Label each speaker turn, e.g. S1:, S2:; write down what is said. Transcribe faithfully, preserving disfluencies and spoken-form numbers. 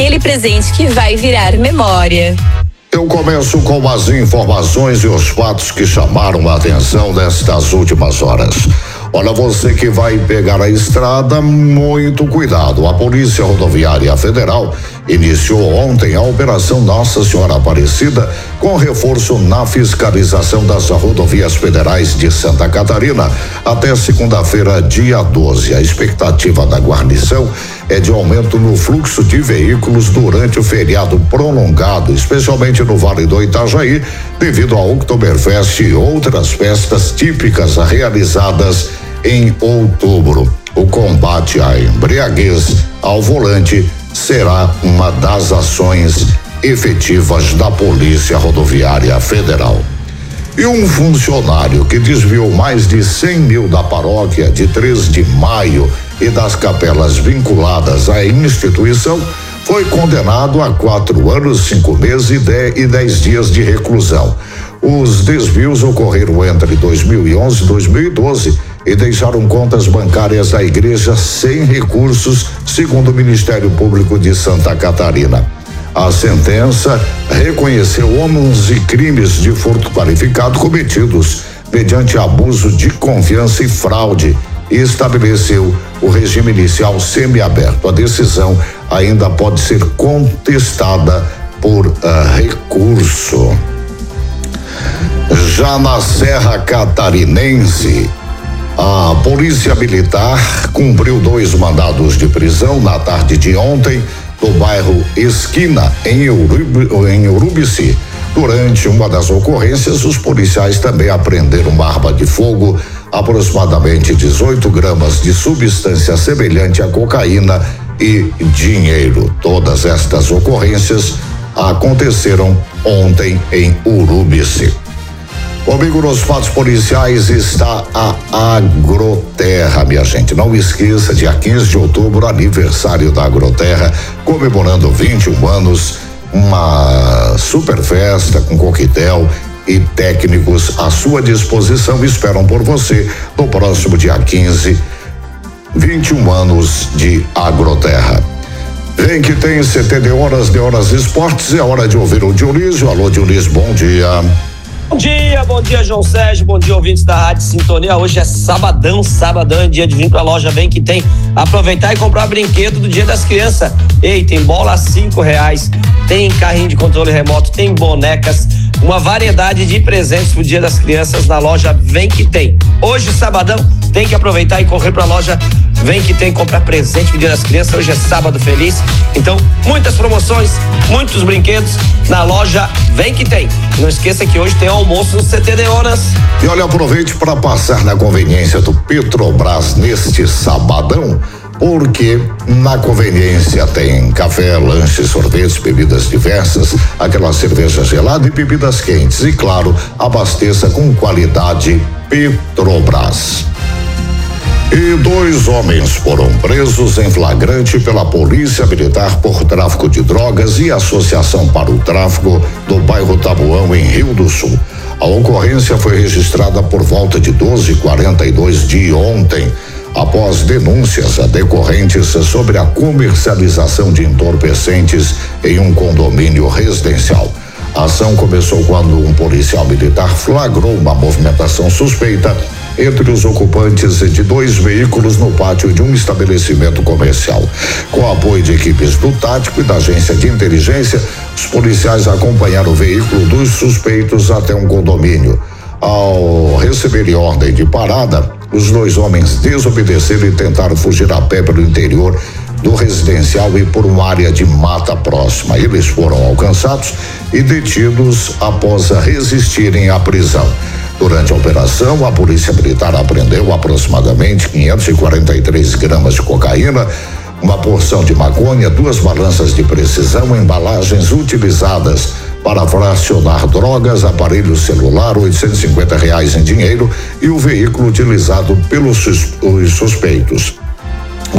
S1: aquele presente que vai virar memória.
S2: Eu começo com as informações e os fatos que chamaram a atenção nestas últimas horas. Olha, você que vai pegar a estrada, muito cuidado. A Polícia Rodoviária Federal iniciou ontem a Operação Nossa Senhora Aparecida, com reforço na fiscalização das rodovias federais de Santa Catarina até segunda-feira, dia doze. A expectativa da guarnição é de aumento no fluxo de veículos durante o feriado prolongado, especialmente no Vale do Itajaí, devido ao Oktoberfest e outras festas típicas realizadas em outubro. O combate à embriaguez ao volante será uma das ações efetivas da Polícia Rodoviária Federal. E um funcionário que desviou mais de cem mil da paróquia de três de maio e das capelas vinculadas à instituição foi condenado a quatro anos, cinco meses e dez dias de reclusão. Os desvios ocorreram entre dois mil e onze e dois mil e doze e deixaram contas bancárias da igreja sem recursos, segundo o Ministério Público de Santa Catarina. A sentença reconheceu onze crimes de furto qualificado cometidos mediante abuso de confiança e fraude e estabeleceu o regime inicial semiaberto. A decisão ainda pode ser contestada por uh, recurso. Já na Serra Catarinense, a Polícia Militar cumpriu dois mandados de prisão na tarde de ontem no bairro Esquina, em, Urub, em Urubici. Durante uma das ocorrências, os policiais também apreenderam uma arma de fogo, aproximadamente dezoito gramas de substância semelhante à cocaína e dinheiro. Todas estas ocorrências aconteceram ontem em Urubici. Comigo nos fatos policiais está a Agroterra, minha gente. Não esqueça, dia quinze de outubro, aniversário da Agroterra, comemorando vinte e um anos, uma super festa com coquetel e técnicos à sua disposição esperam por você no próximo dia quinze, vinte e um anos de Agroterra. Vem que tem C T de Horas, de Horas Esportes, é hora de ouvir o Dionísio. Alô, Dionísio, bom dia.
S3: Bom dia, bom dia, João Sérgio, bom dia, ouvintes da Rádio Sintonia. Hoje é sabadão, sabadão, é dia de vir pra loja Vem Que Tem, aproveitar e comprar brinquedo do Dia das Crianças. Ei, tem bola a cinco reais, tem carrinho de controle remoto, tem bonecas, uma variedade de presentes pro Dia das Crianças na loja Vem Que Tem. Hoje, sabadão, tem que aproveitar e correr pra loja Vem Que Tem, comprar presente pro Dia das Crianças. Hoje é sábado feliz, então muitas promoções, muitos brinquedos na loja Vem Que Tem. Não esqueça que hoje tem almoço no C T de Horas.
S2: E olha, aproveite para passar na conveniência do Petrobras neste sabadão, porque na conveniência tem café, lanches, sorvetes, bebidas diversas, aquela cerveja gelada e bebidas quentes. E claro, abasteça com qualidade Petrobras. E dois homens foram presos em flagrante pela Polícia Militar por tráfico de drogas e associação para o tráfico do bairro Taboão, em Rio do Sul. A ocorrência foi registrada por volta de doze e quarenta e dois de ontem, após denúncias decorrentes sobre a comercialização de entorpecentes em um condomínio residencial. A ação começou quando um policial militar flagrou uma movimentação suspeita entre os ocupantes de dois veículos no pátio de um estabelecimento comercial. Com o apoio de equipes do Tático e da Agência de Inteligência, os policiais acompanharam o veículo dos suspeitos até um condomínio. Ao receberem ordem de parada, os dois homens desobedeceram e tentaram fugir a pé pelo interior do residencial e por uma área de mata próxima. Eles foram alcançados e detidos após resistirem à prisão. Durante a operação, a Polícia Militar apreendeu aproximadamente quinhentos e quarenta e três gramas de cocaína, uma porção de maconha, duas balanças de precisão, embalagens utilizadas para fracionar drogas, aparelho celular, oitocentos e cinquenta reais em dinheiro e o veículo utilizado pelos sus- os suspeitos.